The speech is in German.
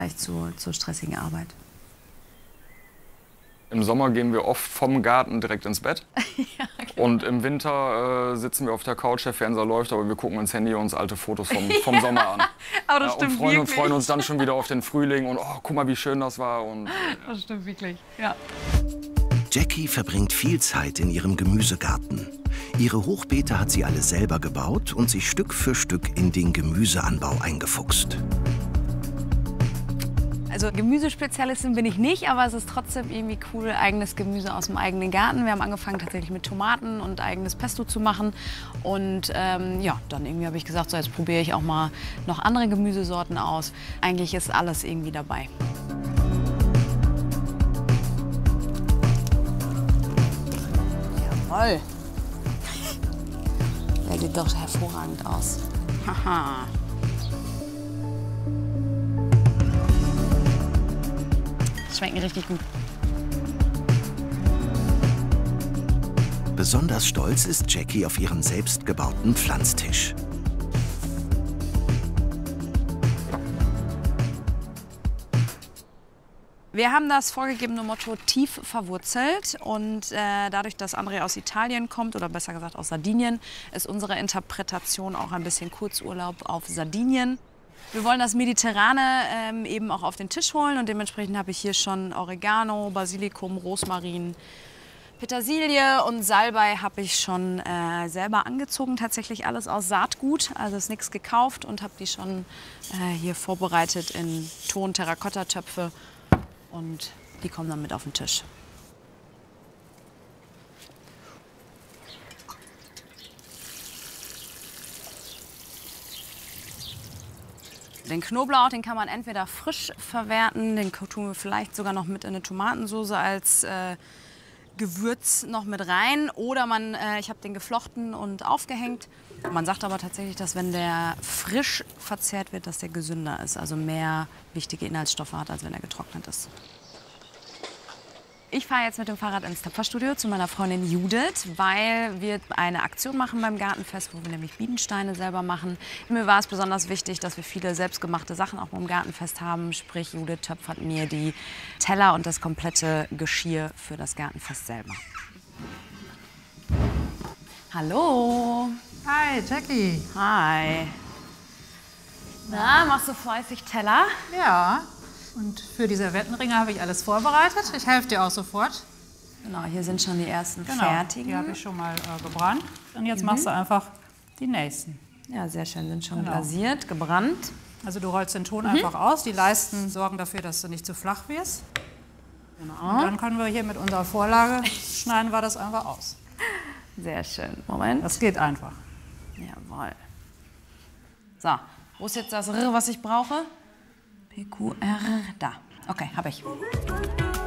zur stressigen Arbeit. Im Sommer gehen wir oft vom Garten direkt ins Bett. Ja, genau. Und im Winter sitzen wir auf der Couch, der Fernseher läuft, aber wir gucken ins Handy uns alte Fotos vom Sommer an. Aber das stimmt und wirklich. freuen uns dann schon wieder auf den Frühling und oh, guck mal, wie schön das war. Und, Das stimmt wirklich, ja. Jackie verbringt viel Zeit in ihrem Gemüsegarten. Ihre Hochbeete hat sie alle selber gebaut und sich Stück für Stück in den Gemüseanbau eingefuchst. Also Gemüsespezialistin bin ich nicht, aber es ist trotzdem irgendwie cool, eigenes Gemüse aus dem eigenen Garten. Wir haben angefangen tatsächlich mit Tomaten und eigenes Pesto zu machen. Und ja, dann irgendwie habe ich gesagt, so jetzt probiere ich auch mal noch andere Gemüsesorten aus. Eigentlich ist alles irgendwie dabei. Jawohl. Der sieht doch hervorragend aus. Haha. Schmecken richtig gut. Besonders stolz ist Jackie auf ihren selbstgebauten Pflanztisch. Wir haben das vorgegebene Motto tief verwurzelt und dadurch, dass André aus Italien kommt, oder besser gesagt aus Sardinien, ist unsere Interpretation auch ein bisschen Kurzurlaub auf Sardinien. Wir wollen das Mediterrane eben auch auf den Tisch holen und dementsprechend habe ich hier schon Oregano, Basilikum, Rosmarin, Petersilie und Salbei habe ich schon selber angezogen, tatsächlich alles aus Saatgut, also ist nichts gekauft und habe die schon hier vorbereitet in Ton-Terrakotta-Töpfe und die kommen dann mit auf den Tisch. Den Knoblauch, den kann man entweder frisch verwerten, den tun wir vielleicht sogar noch mit in eine Tomatensauce als Gewürz noch mit rein. Oder ich habe den geflochten und aufgehängt. Man sagt aber tatsächlich, dass wenn der frisch verzehrt wird, dass der gesünder ist. Also mehr wichtige Inhaltsstoffe hat, als wenn er getrocknet ist. Ich fahre jetzt mit dem Fahrrad ins Töpferstudio zu meiner Freundin Judith, weil wir eine Aktion machen beim Gartenfest, wo wir nämlich Bienensteine selber machen. Mir war es besonders wichtig, dass wir viele selbstgemachte Sachen auch beim Gartenfest haben. Sprich, Judith töpfert mir die Teller und das komplette Geschirr für das Gartenfest selber. Hallo. Hi, Jackie. Hi. Na, machst du fleißig Teller? Ja, und für die Servettenringe habe ich alles vorbereitet. Ich helfe dir auch sofort. Genau, hier sind schon die ersten Genau, fertigen. die habe ich schon mal gebrannt. Und jetzt machst du einfach die nächsten. Ja, sehr schön, sind schon glasiert, gebrannt. Also du rollst den Ton einfach aus. Die Leisten sorgen dafür, dass du nicht zu flach wirst. Genau. Und dann können wir hier mit unserer Vorlage, schneiden wir das einfach aus. Sehr schön. Moment. Das geht einfach. Jawohl. So, wo ist jetzt das R, was ich brauche? PQR, da. Okay, habe ich.